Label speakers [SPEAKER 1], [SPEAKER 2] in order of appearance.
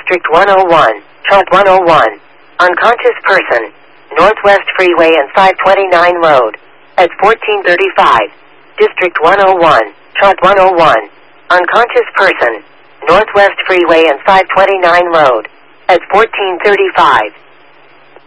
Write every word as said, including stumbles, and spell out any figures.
[SPEAKER 1] District one oh one, chart one oh one. Unconscious person, Northwest Freeway and five twenty-nine Road. At fourteen thirty-five. District one oh one, chart one oh one. Unconscious person, Northwest Freeway and five twenty-nine Road. At fourteen thirty-five.